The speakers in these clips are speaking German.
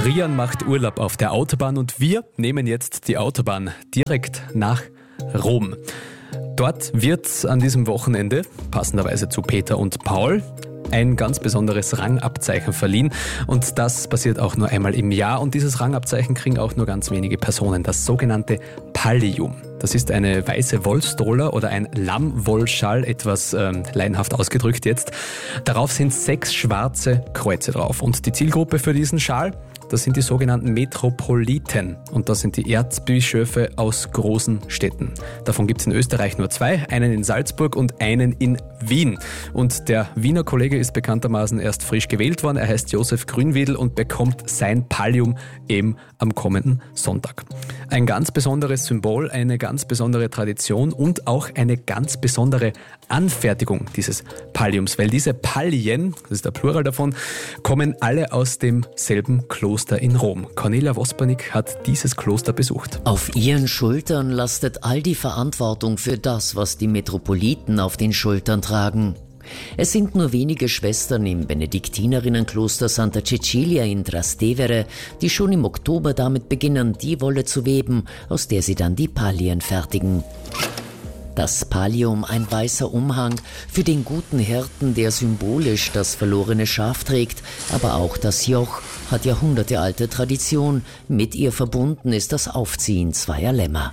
Rian macht Urlaub auf der Autobahn und wir nehmen jetzt die Autobahn direkt nach Rom. Dort wird an diesem Wochenende, passenderweise zu Peter und Paul, ein ganz besonderes Rangabzeichen verliehen und das passiert auch nur einmal im Jahr und dieses Rangabzeichen kriegen auch nur ganz wenige Personen, das sogenannte Pallium. Das ist eine weiße Wollstola oder ein Lammwollschal, etwas laienhaft ausgedrückt jetzt. Darauf sind 6 schwarze Kreuze drauf und die Zielgruppe für diesen Schal, das sind die sogenannten Metropoliten und das sind die Erzbischöfe aus großen Städten. Davon gibt es in Österreich nur 2, einen in Salzburg und einen in Wien. Und der Wiener Kollege ist bekanntermaßen erst frisch gewählt worden. Er heißt Josef Grünwiedel und bekommt sein Pallium eben am kommenden Sonntag. Ein ganz besonderes Symbol, eine ganz besondere Tradition und auch eine ganz besondere Anfertigung dieses Palliums, weil diese Pallien, das ist der Plural davon, kommen alle aus demselben Kloster in Rom. Cornelia Vospernik hat dieses Kloster besucht. Auf ihren Schultern lastet all die Verantwortung für das, was die Metropoliten auf den Schultern tragen. Es sind nur wenige Schwestern im Benediktinerinnenkloster Santa Cecilia in Trastevere, die schon im Oktober damit beginnen, die Wolle zu weben, aus der sie dann die Pallien fertigen. Das Pallium, ein weißer Umhang, für den guten Hirten, der symbolisch das verlorene Schaf trägt, aber auch das Joch, hat jahrhundertealte Tradition. Mit ihr verbunden ist das Aufziehen zweier Lämmer.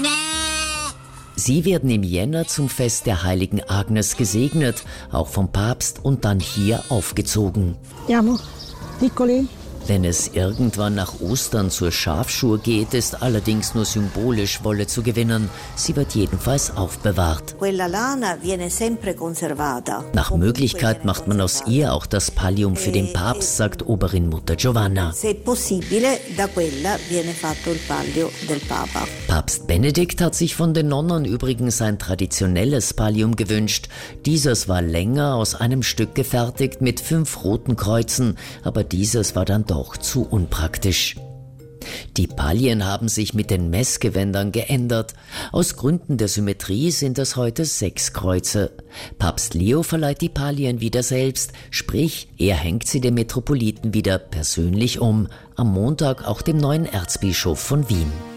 Sie werden im Jänner zum Fest der heiligen Agnes gesegnet, auch vom Papst und dann hier aufgezogen. Wenn es irgendwann nach Ostern zur Schafschur geht, ist allerdings nur symbolisch Wolle zu gewinnen. Sie wird jedenfalls aufbewahrt. Nach Möglichkeit macht man aus ihr auch das Pallium für den Papst, sagt Oberin Mutter Giovanna. Papst Benedikt hat sich von den Nonnen übrigens ein traditionelles Pallium gewünscht. Dieses war länger, aus einem Stück gefertigt, mit 5 roten Kreuzen, aber dieses war dann doch zu unpraktisch. Die Pallien haben sich mit den Messgewändern geändert. Aus Gründen der Symmetrie sind es heute 6 Kreuze. Papst Leo verleiht die Pallien wieder selbst, sprich, er hängt sie dem Metropoliten wieder persönlich um. Am Montag auch dem neuen Erzbischof von Wien.